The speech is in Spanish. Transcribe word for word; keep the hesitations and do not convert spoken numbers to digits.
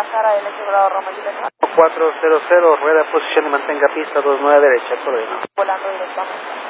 Guadalajara, L asegurado Roma Julieta. cuatro cero cero, rueda posición y mantenga pista dos nueve derecha, coordinado. Volando directamente.